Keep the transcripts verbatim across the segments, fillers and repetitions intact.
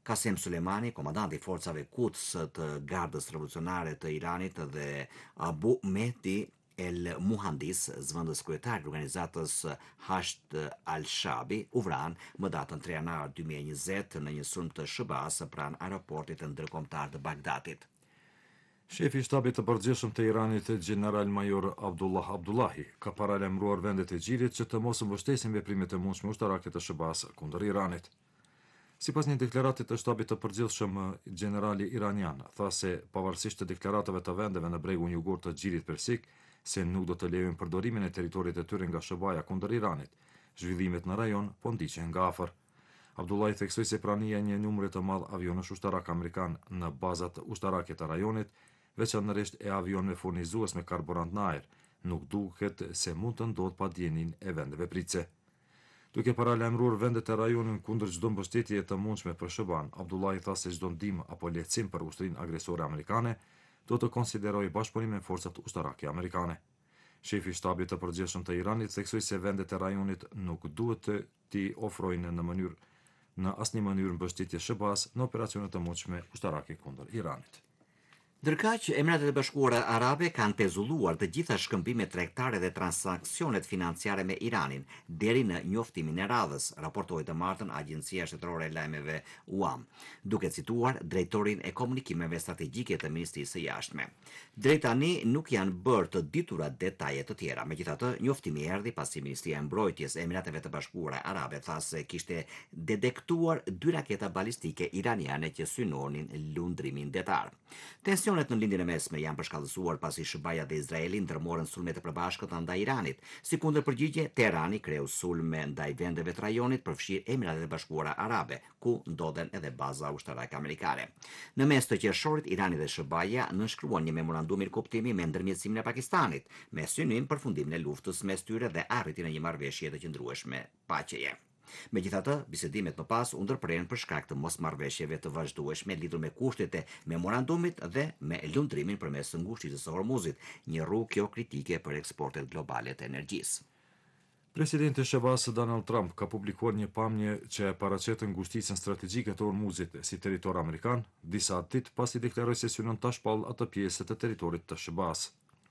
Qasem Sulemani, komandanti i forcave Quds të Gardës Revolucionare të Iranit dhe Abu Mehdi El Muhandis, zëvendës kryetar i organizatës Hashd al-Shabi, u vranë më datën tre janar dy mijë e njëzet në një sulm të Sh B A-s pranë aeroportit të ndërkombëtar të Bagdadit. Shefi i shtabit të përgjithshëm të Iranit, General Major Abdullah Abdullahi, ka paralajmëruar vendet e Gjirit që të mos mbështesin veprimet e mundshme ushtarake të Sh B A-s kundër Iranit. Sipas një deklarate të shtabit të përgjithshëm, generali iranian tha se pavarësisht të deklaratave të vendeve në bregun jugor të Xhirit Persik se nuk do të lejojnë përdorimin e territorit të tyre nga Sh B A-ja kundër Iranit, zhvillimet në rajon po ndiqen nga afër. Abdullahi theksoi se prania e një numri të madh avionësh ushtarak amerikan në bazat ushtarake të rajonit, veçanërisht e avionëve furnizues me karburant në ajër, nuk duket se mund të ndodhë pa dijenin e vendeve pritëse. Duke paralajmëruar vendet e rajonit kundër çdo mbështetje të mundshme për Sh B A-n, Abdullahi tha se çdo ndihmë apo lehtësim për ushtrinë agresore amerikane do të konsiderojë bashkëpunim me forcat ushtarake amerikane. Shefi i shtabit të përgjithshëm të Iranit theksoi se vendet e rajonit nuk duhet të t'i ofrojnë në mënyrë në asnjë mënyrë mbështetje Sh B A-s në operacione të mundshme ushtarake kundër Iranit. Ndërkaq, Emiratet e Bashkuara Arabe kanë pezulluar të gjitha shkëmbimet tregtare dhe transaksionet financiare me Iranin deri në njoftimin e radhës, raportoi të martën Agjencia Shtetërore e Lajmeve U A M, duke cituar drejtorin e komunikimeve strategjike të Ministrisë së Jashtme. Deri tani nuk janë bërë të ditura detaje të tjera. Megjithatë, njoftimi erdhi pasi Ministria e Mbrojtjes e Emirateve të Bashkuara Arabe tha se kishte detektuar dy raketa balistike iraniane që synonin lundrimin detar. Tensionet në lindjen e mesme janë përshkallësuar pasi Sh B A-ja dhe Izraeli ndërmorën sulme të përbashkëta ndaj Iranit. Si kundërpërgjigje, Teherani kreu sulme ndaj vendeve të rajonit, përfshirë Emiratet e Bashkuara Arabe, ku ndodhen edhe baza ushtarake amerikane. Në mes të qershorit, Irani dhe Sh B A-ja nënshkruan një memorandum mirëkuptimi me ndërmjetësimin e Pakistanit, me synim përfundimin e luftës mes tyre dhe arritjen e një marrëveshje të qëndrueshme paqeje. Megjithatë, bisedimet më pas u ndërprerën për shkak të mosmarrëveshjeve të vazhdueshme lidhur me kushtet e memorandumit dhe me lundrimin përmes ngushtisë së Hormuzit, një rrugë kjo kritike për eksportet globale të energjisë. Presidenti Sh B A-s Donald Trump ka publikuar një pamje që e paraqet ngushticën strategjike të Hormuzit si territor amerikan, disa ditë pasi deklaroi se synon ta shpall atë pjesë të territorit të Sh B A-s.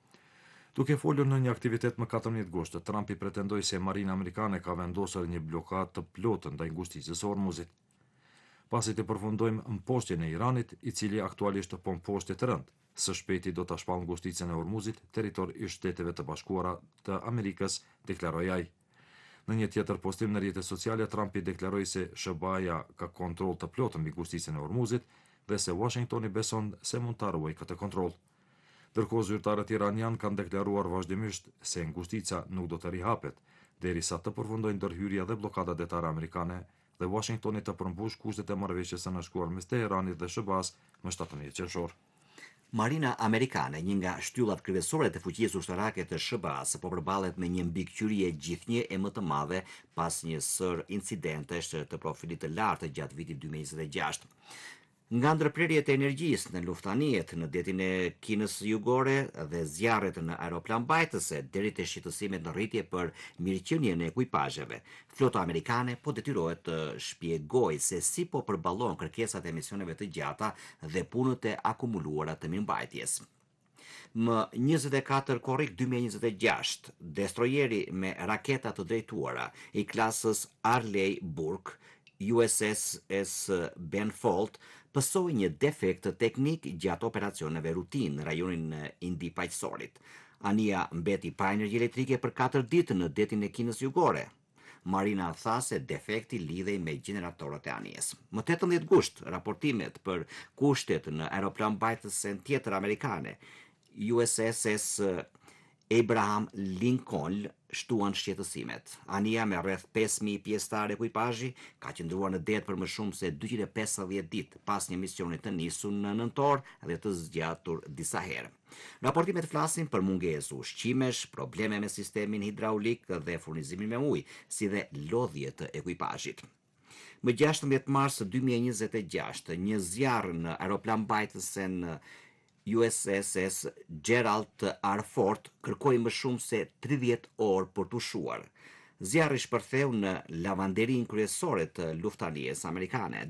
Duke folur në një aktivitet më katërmbëdhjetë gusht, Trumpi pretendoi se Marina amerikane ka vendosur një blokadë të plotë ndaj ngushticës së Hormuzit. Pasi të përfundojmë mposhtjen e Iranit, i cili aktualisht po mposhtet të rënd, së shpejti do ta shpallë ngushticën e Hormuzit, territor i Shteteve të Bashkuara të Amerikës, deklaroi ai. Në një tjetër postim në rrjetet sociale, Trumpi deklaroi se Sh B A-ja ka kontroll të plotë mbi ngushticën e Hormuzit dhe se Washingtoni beson se mund ta ruajë këtë kontroll. Ndërkohë zyrtarët iranian kanë deklaruar vazhdimisht se ngushtica nuk do të rihapet, derisa të përfundojnë ndërhyrja dhe bllokada detare amerikane dhe Washingtoni të përmbush kushtet e marrëveshjes së nënshkruar mes Teheranit dhe Sh B A-s më shtatëmbëdhjetë qershor. Marina amerikane, një nga shtyllat kryesore të fuqisë ushtarake të Sh B A-s, po përballet me një mbikëqyrje gjithnjë e më të madhe pas një sër incidentesh të profilit të lartë gjatë vitit dy mijë e njëzet e gjashtë. Nga ndërprerjet e energjisë në luftaniet në detin e Kinës Jugore dhe zjarret në aeroplan mbajtëse deri te shqetësimet në rritje për mirëqenien e ekuipazheve, flota amerikane po detyrohet të shpjegojë se si po përballon kërkesat e misioneve të gjata dhe punët e akumuluara të mirëmbajtjes. Më njëzet e katër korrik dy mijë e njëzet e gjashtë, destrojeri me raketa të drejtuara i klasës Arleigh Burke, U S S Ben Folt, pësoi një defekt teknik gjatë operacioneve rutinë në rajonin Indi-paqësorit. Ania mbeti pa energji elektrike për katër ditë në detin e Kinës Jugore. Marina tha se defekti lidhej me gjeneratorët e anijes. Më tetëmbëdhjetë gusht, raportimet për kushtet në aeroplan mbajtëse tjetër amerikane, U S S Abraham Lincoln, shtuan shqetësimet. Ania me rreth pesë mijë pjesëtar ekuipazhi ka qëndruar në det për më shumë se dyqind e pesëdhjetë ditë pas një misioni të nisur në nëntor dhe të zgjatur disa herë. Raportimet flasin për mungesë ushqimesh, probleme me sistemin hidraulik dhe furnizimin me ujë, si dhe lodhje të ekuipazhit. Më gjashtëmbëdhjetë mars dy mijë e njëzet e gjashtë, një zjarr në aeroplan mbajtëse në U S S Gerald R. Ford kërkoi më shumë se tridhjetë orë për të ushuar. Zjarri shpërtheu në lavanderinë kryesore të luftanijes amerikane.